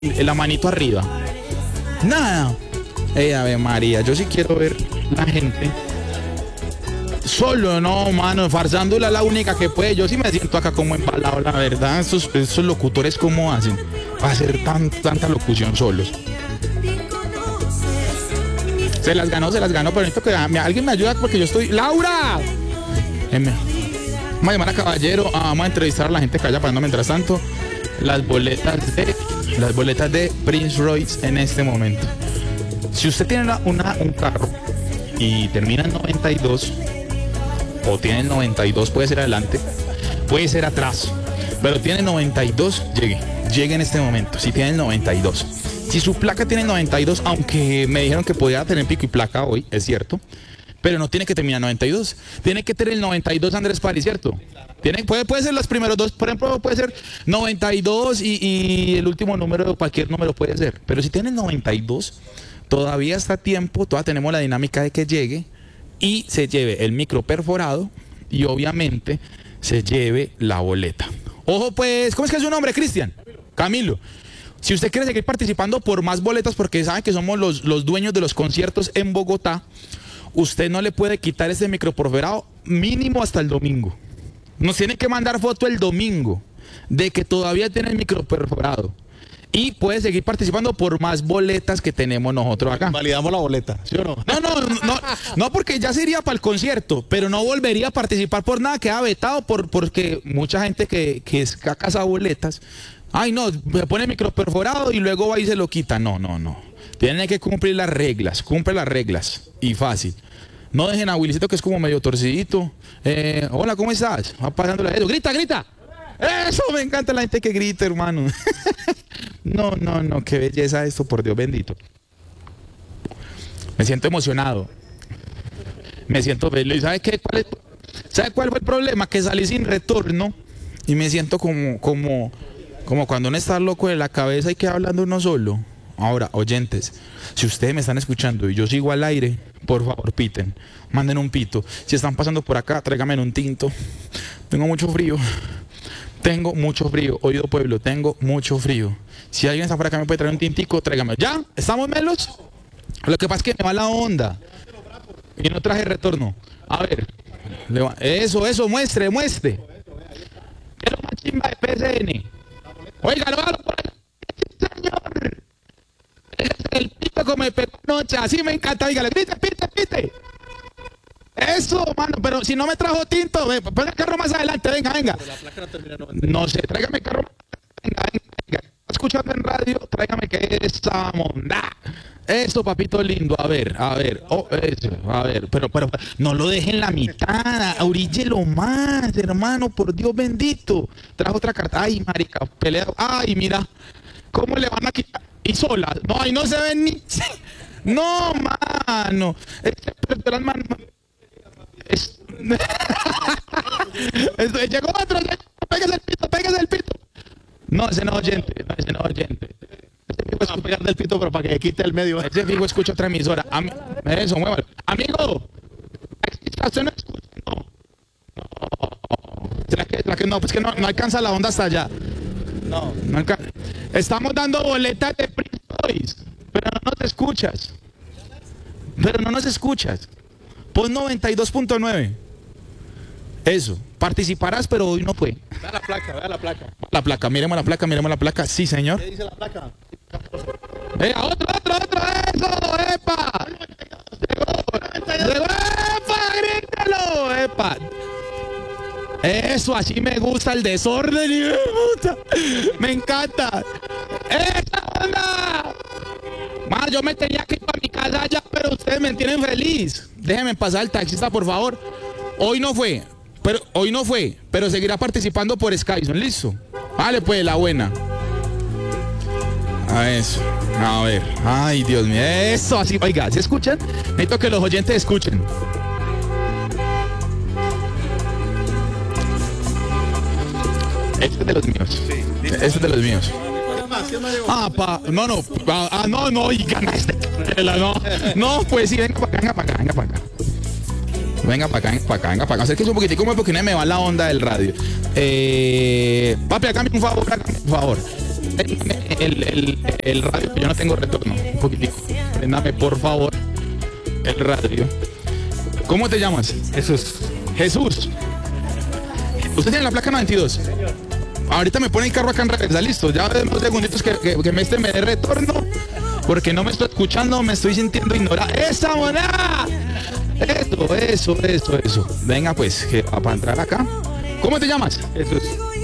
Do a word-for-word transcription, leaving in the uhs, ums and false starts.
la manito arriba. Nada. Ey, Ave María, yo sí quiero ver la gente solo, no, mano, farsándola la única que puede. Yo sí me siento acá como embalado, la verdad. Estos, estos locutores, ¿cómo hacen para hacer tan, tanta locución solos? Se las ganó, se las ganó, pero necesito que alguien me ayude porque yo estoy... ¡Laura! M. Vamos a llamar a Caballero, ah, vamos a entrevistar a la gente que vaya pagando mientras tanto las boletas de las boletas de Prince Royce en este momento. Si usted tiene una, una, un carro y termina en noventa y dos, o tiene el noventa y dos, puede ser adelante, puede ser atrás, pero tiene noventa y dos, llegue, llegue en este momento, si tiene el noventa y dos. Si su placa tiene noventa y dos, aunque me dijeron que podía tener pico y placa hoy, es cierto, pero no tiene que terminar noventa y dos. Tiene que tener el noventa y dos Andrés Pari, ¿cierto? Tiene, puede, puede ser los primeros dos, por ejemplo, puede ser noventa y dos y, y el último número, cualquier número puede ser. Pero si tiene el noventa y dos, todavía está a tiempo, todavía tenemos la dinámica de que llegue y se lleve el micro perforado y obviamente se lleve la boleta. Ojo pues, ¿cómo es que es su nombre, Cristian? Camilo. Si usted quiere seguir participando por más boletas, porque saben que somos los, los dueños de los conciertos en Bogotá, usted no le puede quitar ese microperforado mínimo hasta el domingo. Nos tiene que mandar foto el domingo de que todavía tiene el microperforado. Y puede seguir participando por más boletas que tenemos nosotros acá. Validamos la boleta, ¿sí o no? No, no, no, no, porque ya se iría para el concierto, pero no volvería a participar por nada, queda vetado por, porque mucha gente que, que es casa boletas, ay no, me pone microperforado y luego va y se lo quita. No, no, no. Tienen que cumplir las reglas, cumple las reglas y fácil. No dejen a Willycito que es como medio torcidito. Eh, hola, ¿cómo estás? Va pasándole eso. ¡Grita, grita! Eso, me encanta la gente que grita, hermano. No, no, no, qué belleza esto, por Dios bendito. Me siento emocionado. Me siento feliz. ¿Sabe qué? ¿Cuál es? ¿Sabe cuál fue el problema? Que salí sin retorno y me siento como, como, como cuando uno está loco de la cabeza y queda hablando uno solo. Ahora, oyentes, si ustedes me están escuchando y yo sigo al aire, por favor piten, manden un pito. Si están pasando por acá, tráigame un tinto. Tengo mucho frío. Tengo mucho frío, oído pueblo, tengo mucho frío. Si alguien está por acá me puede traer un tintico, tráigame. ¿Ya? ¿Estamos melos? Lo que pasa es que me va la onda. Y no traje retorno. A ver. Eso, eso, muestre, muestre. ¿Qué es lo más chimba de P S N? Oiga, lo hago por ahí. Señor. El pito como me pegó anoche, así me encanta. Dígale, pite, pite, pite. Eso, mano, pero si no me trajo tinto, ponga el carro más adelante, venga, venga. La placa no, termina, no, no sé, tráigame el carro. Venga, venga, venga. Escuchando en radio, tráigame que esa monda. Eso, papito lindo, a ver, a ver, oh, eso, a ver, pero, pero, no lo deje en la mitad, oríllelo más, hermano, por Dios bendito. Trajo otra carta, ay, marica, pelea, ay, mira, ¿cómo le van a quitar? Y sola, no, ahí no se ven ni, no, mano, este, pero las manos. Es... Llegó otro, pégase el pito, pégase el pito. No, ese no oyente, no, ese no oyente. Ese fijo escucha pegar del pito, pero para que quite el medio. Ese fijo escucha otra emisora. Am... Eso, muévalo. Amigo, ¿usted no escucha? No. No. ¿Será que, será que no? Pues que no, no alcanza la onda hasta allá. No, no alcanza. Estamos dando boletas de Prince Royce, pero no nos escuchas. Pero no nos escuchas. Pon noventa y dos punto nueve. Eso. Participarás, pero hoy no fue. Vea la placa, vea la placa. La placa, miremos la placa, miremos la placa. Sí, señor. ¿Qué dice la placa? Eh, otro, otro, otro. Eso, epa. Llegó. Llegó, epa, grítalo, epa. Eso, así me gusta el desorden y me gusta. Me encanta. ¡Esa onda! Más, yo me tenía que ir para mi casa ya, pero ustedes me tienen feliz. Déjenme pasar el taxista, por favor. Hoy no fue, pero hoy no fue, pero seguirá participando por Skyson. ¿Listo? Vale, pues, la buena. A eso. A ver. Ay, Dios mío. Eso, así. Oiga, ¿se escuchan? Necesito que los oyentes escuchen. Este es de los míos. Sí, este es de los míos. Ah, pa, no, no, ah, no, no, y ganaste. No, no, pues sí, venga para acá, venga para acá, venga para acá. Venga para acá, venga para acá, venga para acá. Acérquese un poquitico más porque no me va la onda del radio. Eh, papi, hágame un favor, hágame un favor. préndame el, el, el radio, que yo no tengo retorno. Un poquitico. Préndame, por favor, el radio. ¿Cómo te llamas? Jesús. Jesús. ¿Usted tiene la placa noventa y dos? Ahorita me pone el carro acá en reversa, listo. Ya de unos segunditos que, que, que me, este me dé retorno. Porque no me estoy escuchando, me estoy sintiendo ignorado. ¡Esa moneda! Eso, eso, eso, eso. Venga pues, que para entrar acá. ¿Cómo te llamas? Jesús.